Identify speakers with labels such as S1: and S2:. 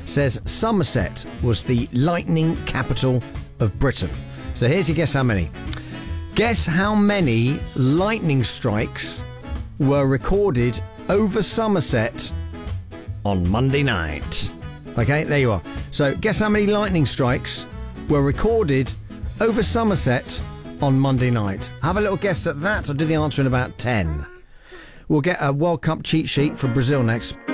S1: says Somerset was the lightning capital of Britain. So here's your guess how many. Guess how many lightning strikes were recorded over Somerset on Monday night. Okay, there you are. So guess how many lightning strikes were recorded over Somerset on Monday night. Have a little guess at that. I'll do the answer in about 10. We'll get a World Cup cheat sheet for Brazil next.